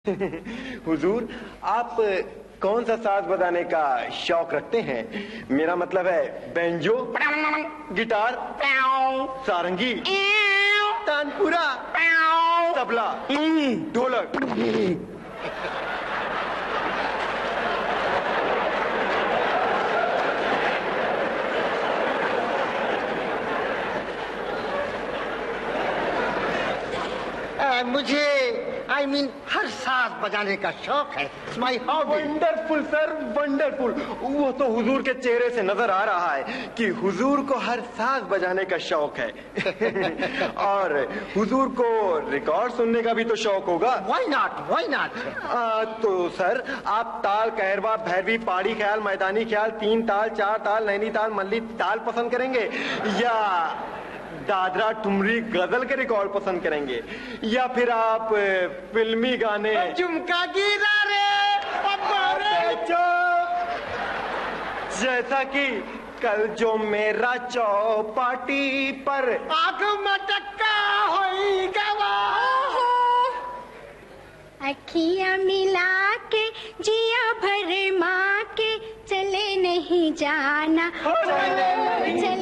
हुजूर, आप कौन सा साज बजाने का शौक रखते हैं? मेरा मतलब है बैंजो, गिटार, सारंगी, तानपुरा, तबला, ढोलक। मुझे हर साज बजाने का शौक है। My hobby. Wonderful sir, wonderful. वो तो हुजूर के चेहरे से नजर आ रहा है कि हुजूर को हर साज बजाने का शौक है। और हुजूर को रिकॉर्ड सुनने का भी तो शौक होगा। Why not, why not. तो सर, आप ताल, कहरवा, भैरवी, पहाड़ी ख्याल, मैदानी ख्याल, 3 ताल, 4 ताल, नैनी ताल, मल्ली ताल पसंद करेंगे, या दादरा ठुमरी गजल के रिकॉर्ड पसंद करेंगे, या फिर आप फिल्मी गाने? झुमका गिरा रे जैसा कि कल जो मेरा चौपाटी पर आग मटका होई गवा, अखियां मिला के जिया भर माँ के, चले नहीं जाना, चले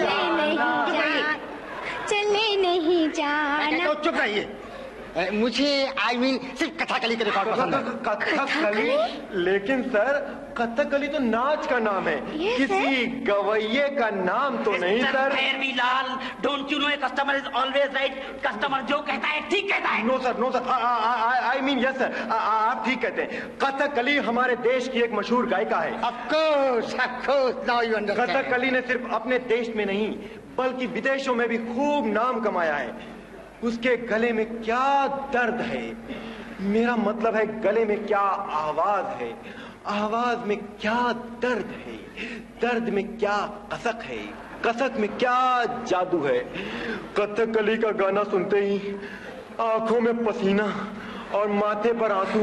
नहीं जाना। चुप रहिए। मुझे सिर्फ कथकली के रिकॉर्ड पसंद है। कथकली? लेकिन सर, कथकली तो नाच का नाम है, किसी गवैये का नाम तो नहीं sir. Lal, don't you know, customer is always right. Customer जो कहता है ठीक कहता है। No sir, no sir, I mean yes sir, आप ठीक कहते हैं। कथकली हमारे देश की एक मशहूर गायिका है। Of course, now you understand. Kathakali ने सिर्फ अपने देश में नहीं बल्कि विदेशों में भी खूब नाम कमाया है। उसके गले में क्या दर्द है, मेरा मतलब है गले में क्या आवाज है, आवाज में क्या दर्द है, दर्द में क्या कसक है, कसक में क्या जादू है। कथकली का गाना सुनते ही आंखों में पसीना और माथे पर आंसू।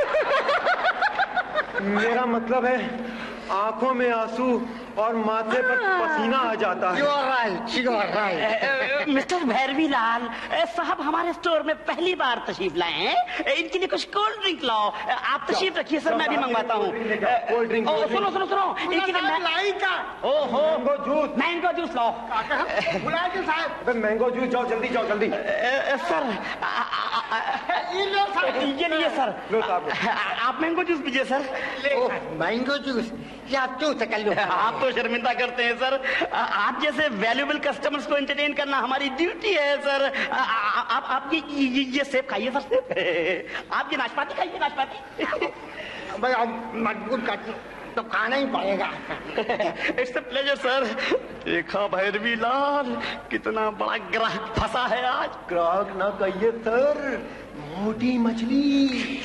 मेरा मतलब है आंखों में आंसू और माथे पर पसीना आ जाता है। You are right, you are right. Mister Bhairavi लाल साहब हमारे स्टोर में पहली बार तशरीफ लाए हैं, इनके लिए कुछ कोल्ड ड्रिंक लाओ। आप तशरीफ रखिए सर, मैं भी मंगवाता हूँ। Cold drink? सुनो सुनो सुनो, इनके लिए ओहो मैंगो जूस। मैंगो जूस लाओ। बुलाइए साहब। मैंगो जूस, जाओ जल्दी, जाओ जल्दी। सर ये लीजिए सर, आप मैंगो जूस पीजिए सर। मैंगो जूस या आप क्यों तकल्लुफ़? आप तो शर्मिंदा करते हैं सर, आप जैसे वैल्यूएबल कस्टमर्स को एंटरटेन करना हमारी ड्यूटी है सर। आप ये सेब खाइए सर, सेब। आप ये नाशपाती खाइए, नाशपाती। भाई आप मजबूर कर तो खाना ही पड़ेगा। It's a pleasure sir. देखा भैरवी लाल, कितना बड़ा ग्राहक फंसा है आज। ग्राहक ना कहिए सर, मोटी मछली।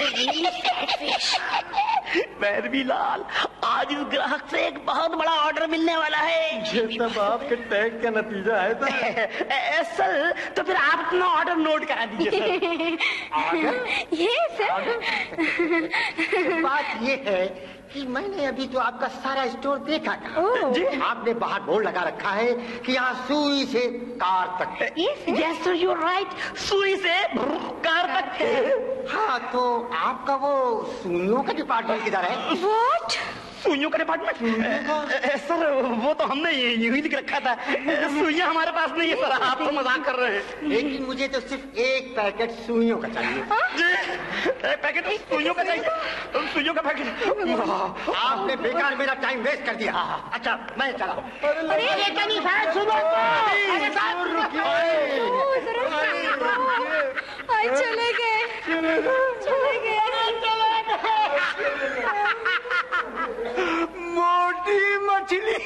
भैरवी लाल, आज इस ग्राहक से एक बहुत बड़ा ऑर्डर मिलने वाला है। ये सब आपके टैग का नतीजा है सर। सर तो फिर आप अपना ऑर्डर नोट करा दीजिए सर। ये सर, बात ये है कि मैंने अभी तो आपका सारा स्टोर देखा था। जी? आपने बाहर बोर्ड लगा रखा है कि यहाँ सुई से कार तक। यस सर, यू राइट, सुई से कार तक। हाँ, तो आपका वो सुइयों का डिपार्टमेंट किधर है? व्हाट? सुइयों का डिपार्टमेंट? सर वो तो हमने यही लिख रखा था, सुइयां हमारे पास नहीं है सर। आप तो मजाक कर रहे हैं। लेकिन मुझे तो सिर्फ एक पैकेट सुइयों का चाहिए। एक पैकेट सुइयों का चाहिए? सुइयों का पैकेट? आपने बेकार मेरा टाइम वेस्ट कर दिया। अच्छा मैं चला। अरे कहीं बात सुनो। चले गए। मोटी मछली।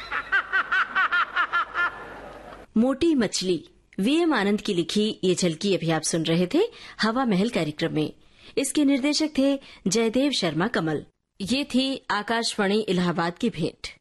मोटी मछली वीएम आनंद की लिखी ये झलकी अभी आप सुन रहे थे हवा महल कार्यक्रम में। इसके निर्देशक थे जयदेव शर्मा कमल। ये थी आकाशवाणी इलाहाबाद की भेंट।